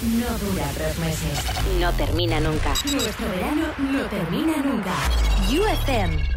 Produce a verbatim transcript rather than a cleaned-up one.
no dura tres meses. No termina nunca. Nuestro verano no termina nunca. U F M.